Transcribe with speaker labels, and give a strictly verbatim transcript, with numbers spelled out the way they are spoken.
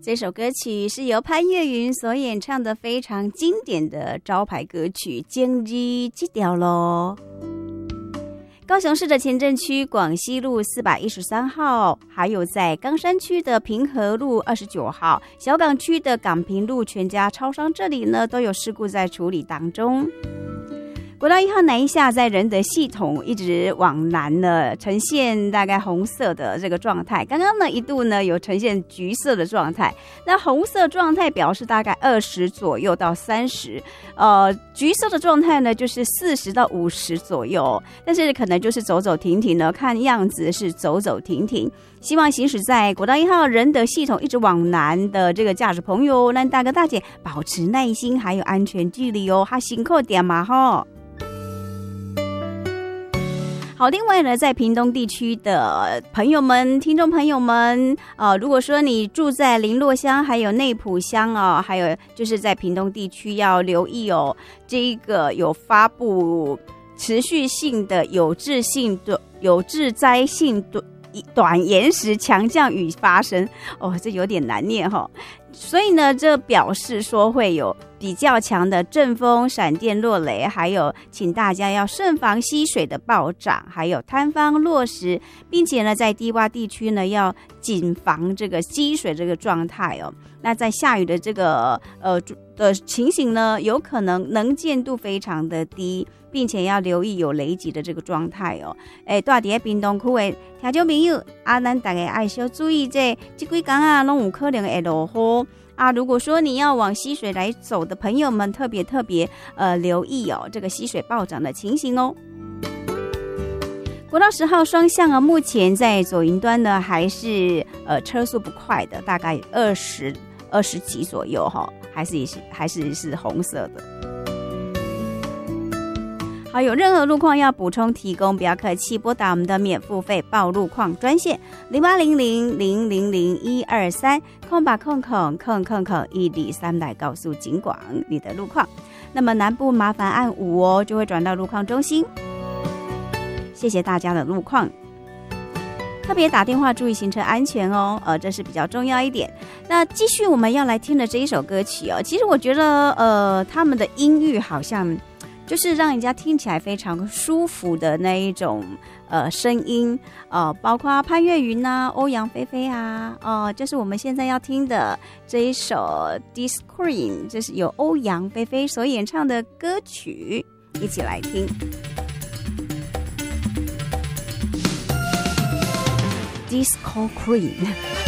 Speaker 1: 这首歌曲是由潘越云所演唱的非常经典的招牌歌曲《今日这条路》。高雄市的前镇区广西路四百一十三号，还有在冈山区的平和路二十九号，小港区的港平路全家超商这里呢都有事故在处理当中。国道一号南一下在仁德系统一直往南呢，呈现大概红色的这个状态。刚刚呢一度呢有呈现橘色的状态，那红色状态表示大概二十左右到三十，呃，橘色的状态呢就是四十到五十左右，但是可能就是走走停停呢，看样子是走走停停。希望行驶在国道一号仁德系统一直往南的这个驾驶朋友，让大哥大姐保持耐心还有安全距离哦，哈辛苦点嘛哈。好，另外呢，在屏东地区的朋友们、听众朋友们，呃，如果说你住在林洛乡，还有内埔乡哦，还有就是在屏东地区要留意哦，这个有发布持续性的有致性的有致灾性的短延时强降雨发生哦，这有点难念哈、哦。所以呢，这表示说会有比较强的阵风、闪电、落雷，还有请大家要慎防溪水的暴涨，还有坍方落石，并且呢，在低洼地区呢要谨防这个积水这个状态哦。那在下雨的这个呃的情形呢，有可能能见度非常的低，并且要留意有雷击的这个状态哦。诶，住在屏东区的听众朋友，啊，咱大家爱小注意这这几天啊，拢有可能会落雨。啊，如果说你要往溪水来走的朋友们，特别特别呃留意哦，这个溪水暴涨的情形哦。国道十号双向啊，目前在左营端呢还是呃车速不快的，大概二十二十几左右哈、哦，还是还是是红色的。好，有任何路况要补充提供，不要客气，拨打我们的免付费报路况专线零八零零零零零一二三空八空空空空空一二三来告诉警广你的路况。那么南部麻烦按五哦，就会转到路况中心。谢谢大家的路况。特别打电话注意行车安全哦，呃，这是比较重要一点。那继续我们要来听的这一首歌曲哦，其实我觉得呃，他们的音域好像就是让人家听起来非常舒服的那一种呃声音，呃，包括潘越云啊、欧阳菲菲啊，哦、呃，就是我们现在要听的这一首《Discream》，就是由欧阳菲菲所演唱的歌曲，一起来听。Disco Queen